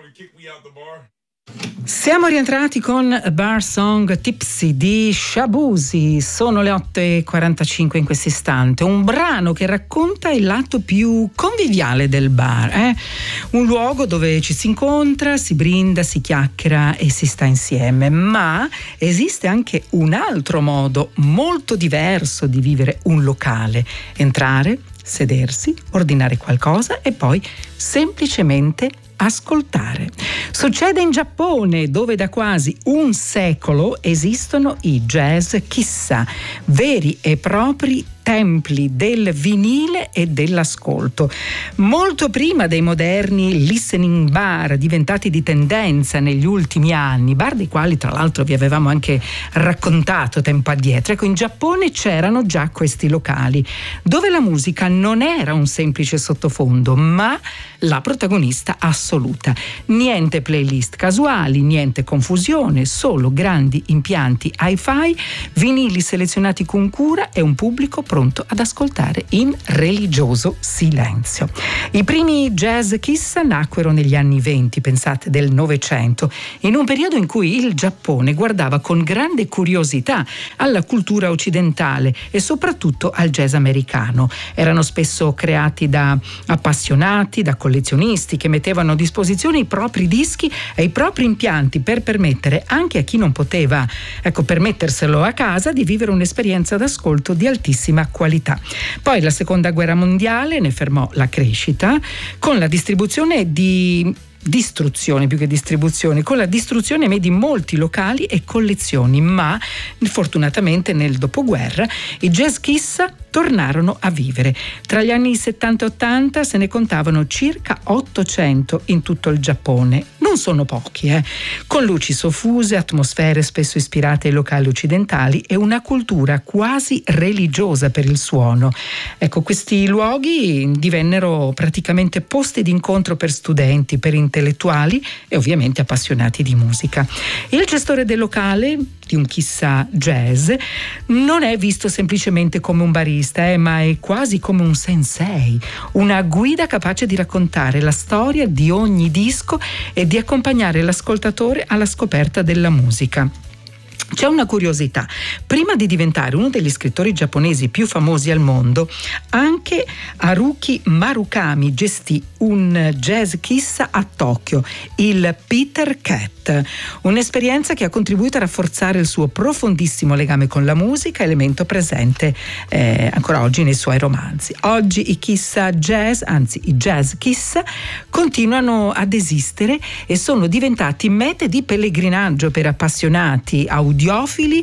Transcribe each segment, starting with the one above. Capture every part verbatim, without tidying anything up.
Siamo rientrati con A Bar Song Tipsy di Shaboozey. Sono le otto e quarantacinque in questo istante. Un brano che racconta il lato più conviviale del bar, eh? Un luogo dove ci si incontra, si brinda, si chiacchiera e si sta insieme. Ma esiste anche un altro modo molto diverso di vivere un locale: entrare, sedersi, ordinare qualcosa e poi semplicemente ascoltare. Succede in Giappone, dove da quasi un secolo esistono i jazz kissa, veri e propri templi del vinile e dell'ascolto. Molto prima dei moderni listening bar diventati di tendenza negli ultimi anni, bar dei quali tra l'altro vi avevamo anche raccontato tempo addietro. Ecco, in Giappone c'erano già questi locali dove la musica non era un semplice sottofondo, ma la protagonista assoluta. Niente playlist casuali, niente confusione, solo grandi impianti hi-fi, vinili selezionati con cura e un pubblico pronto ad ascoltare in religioso silenzio. I primi jazz kiss nacquero negli anni venti, pensate, del Novecento, in un periodo in cui il Giappone guardava con grande curiosità alla cultura occidentale e soprattutto al jazz americano. Erano spesso creati da appassionati, da collezionisti che mettevano a disposizione i propri dischi e i propri impianti per permettere anche a chi non poteva, ecco, permetterselo a casa, di vivere un'esperienza d'ascolto di altissima qualità. Poi la seconda guerra mondiale ne fermò la crescita con la distribuzione di distruzione più che distribuzione, con la distruzione di molti locali e collezioni, ma fortunatamente nel dopoguerra i jazz kiss tornarono a vivere. Tra gli anni settanta e ottanta se ne contavano circa ottocento in tutto il Giappone. Non sono pochi, eh? Con luci soffuse, atmosfere spesso ispirate ai locali occidentali e una cultura quasi religiosa per il suono. Ecco, questi luoghi divennero praticamente posti d'incontro per studenti, per intellettuali e ovviamente appassionati di musica. Il gestore del locale, di un chissà jazz, non è visto semplicemente come un barista, eh, ma è quasi come un sensei, una guida capace di raccontare la storia di ogni disco e di accompagnare l'ascoltatore alla scoperta della musica. C'è una curiosità: prima di diventare uno degli scrittori giapponesi più famosi al mondo, anche Haruki Murakami gestì un jazz kiss a Tokyo, il Peter Cat, un'esperienza che ha contribuito a rafforzare il suo profondissimo legame con la musica, elemento presente eh, ancora oggi nei suoi romanzi. Oggi i kiss jazz, anzi i jazz kiss, continuano ad esistere e sono diventati mete di pellegrinaggio per appassionati, audiofili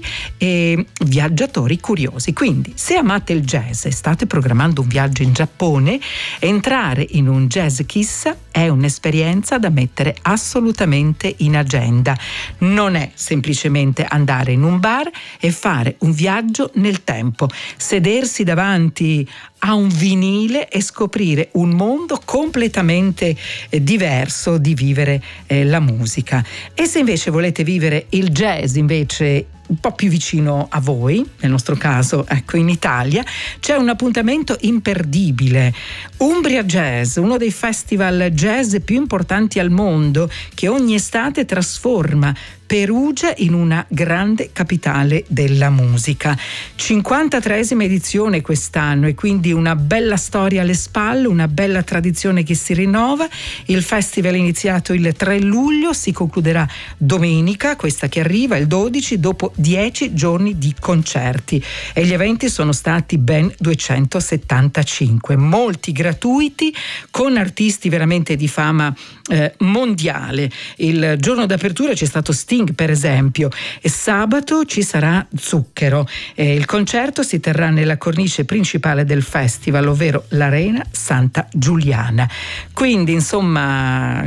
e viaggiatori curiosi. Quindi, se amate il jazz e state programmando un viaggio in Giappone, entrare in un jazz kiss è un'esperienza da mettere assolutamente in agenda. Non è semplicemente andare in un bar e fare un viaggio nel tempo, sedersi davanti a un vinile e scoprire un mondo completamente eh, diverso di vivere eh, la musica. E se invece volete vivere il jazz invece un po' più vicino a voi, nel nostro caso ecco in Italia, c'è un appuntamento imperdibile: Umbria Jazz, uno dei festival jazz più importanti al mondo, che ogni estate trasforma Perugia in una grande capitale della musica. cinquantatreesima edizione quest'anno e quindi una bella storia alle spalle, una bella tradizione che si rinnova. Il festival è iniziato il tre luglio, si concluderà domenica, questa che arriva, il dodici, dopo dieci giorni di concerti, e gli eventi sono stati ben duecentosettantacinque, molti gratuiti, con artisti veramente di fama eh, mondiale. Il giorno d'apertura c'è stato Sting, per esempio, e sabato ci sarà Zucchero. E il concerto si terrà nella cornice principale del festival, ovvero l'Arena Santa Giuliana. Quindi insomma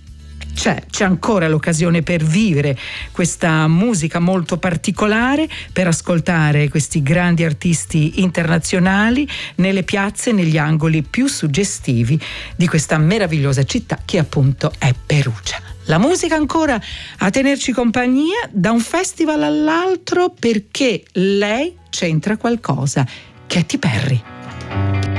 C'è, c'è ancora l'occasione per vivere questa musica molto particolare, per ascoltare questi grandi artisti internazionali nelle piazze, negli angoli più suggestivi di questa meravigliosa città che appunto è Perugia. La musica ancora a tenerci compagnia da un festival all'altro, perché lei c'entra qualcosa. Katy Perry.